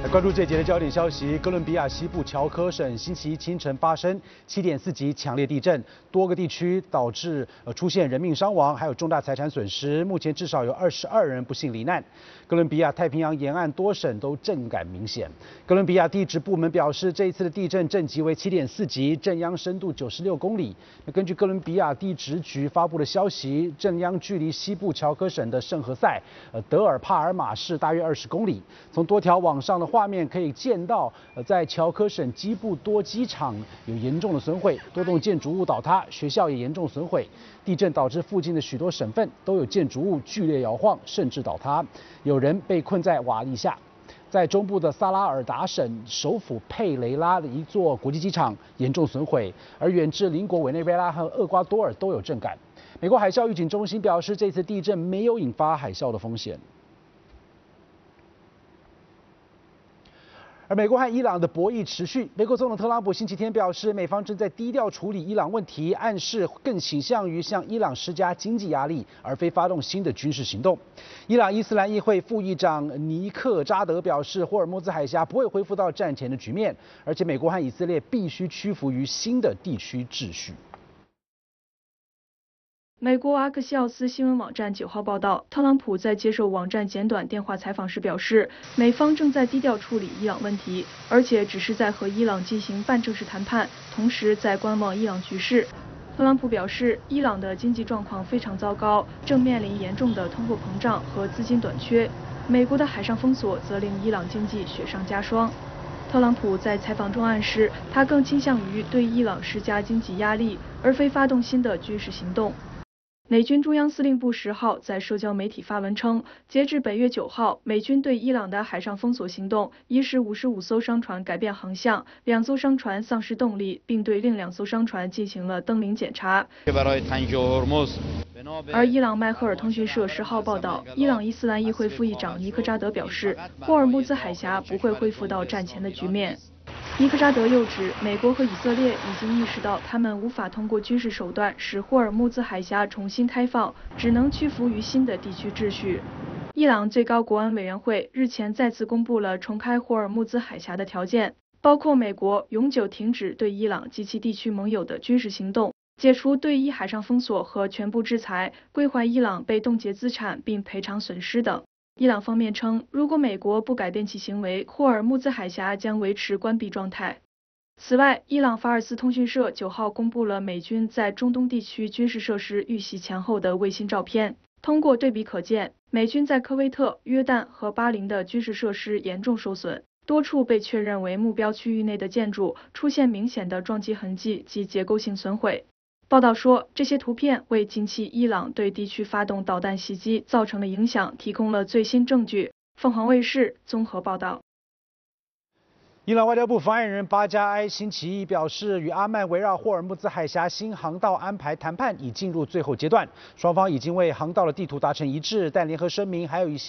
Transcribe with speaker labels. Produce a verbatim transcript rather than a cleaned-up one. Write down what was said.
Speaker 1: 关注这节的焦点消息，哥伦比亚西部乔科省星期一清晨发生七点四级强烈地震，多个地区导致呃出现人命伤亡，还有重大财产损失。目前至少有二十二人不幸罹难。哥伦比亚太平洋沿岸多省都震感明显。哥伦比亚地质部门表示，这一次的地震震级为七点四级，震央深度九十六公里。那根据哥伦比亚地质局发布的消息，震央距离西部乔科省的圣何塞、呃德尔帕尔马市大约二十公里。从多条网上的画面可以见到，呃，在乔科省基布多机场有严重的损毁，多栋建筑物倒塌，学校也严重损毁。地震导致附近的许多省份都有建筑物剧烈摇晃，甚至倒塌，有人被困在瓦砾下。在中部的萨拉尔达省首府佩雷拉的一座国际机场严重损毁，而远至邻国委内瑞拉和厄瓜多尔都有震感。美国海啸预警中心表示，这次地震没有引发海啸的风险。而美国和伊朗的博弈持续。美国总统特朗普星期天表示，美方正在低调处理伊朗问题，暗示更倾向于向伊朗施加经济压力，而非发动新的军事行动。伊朗伊斯兰议会副议长尼克扎德表示，霍尔木兹海峡不会恢复到战前的局面，而且美国和以色列必须屈服于新的地区秩序。
Speaker 2: 美国阿克西奥斯新闻网站九号报道，特朗普在接受网站简短电话采访时表示，美方正在低调处理伊朗问题，而且只是在和伊朗进行半正式谈判，同时在观望伊朗局势。特朗普表示，伊朗的经济状况非常糟糕，正面临严重的通货膨胀和资金短缺。美国的海上封锁则令伊朗经济雪上加霜。特朗普在采访中暗示，他更倾向于对伊朗施加经济压力，而非发动新的军事行动。美军中央司令部十号在社交媒体发文称，截至本月九号，美军对伊朗的海上封锁行动已使五十五艘商船改变航向，两艘商船丧失动力，并对另两艘商船进行了登临检查。而伊朗迈赫尔通讯社十号报道，伊朗伊斯兰议会副议长尼克扎德表示，霍尔木兹海峡不会恢复到战前的局面。尼克扎德又指，美国和以色列已经意识到，他们无法通过军事手段使霍尔木兹海峡重新开放，只能屈服于新的地区秩序。伊朗最高国安委员会日前再次公布了重开霍尔木兹海峡的条件，包括美国永久停止对伊朗及其地区盟友的军事行动，解除对伊海上封锁和全部制裁，归还伊朗被冻结资产并赔偿损失等。伊朗方面称，如果美国不改变其行为，霍尔木兹海峡将维持关闭状态。此外，伊朗法尔斯通讯社九号公布了美军在中东地区军事设施遇袭前后的卫星照片。通过对比可见，美军在科威特、约旦和巴林的军事设施严重受损，多处被确认为目标区域内的建筑出现明显的撞击痕迹及结构性损毁。报道说，这些图片为近期伊朗对地区发动导弹袭击造成的影响提供了最新证据。凤凰卫视综合报道。
Speaker 1: 伊朗外交部发言人巴加埃星期一表示，与阿曼围绕霍尔木兹海峡新航道安排谈判已进入最后阶段，双方已经为航道的地图达成一致，但联合声明还有一些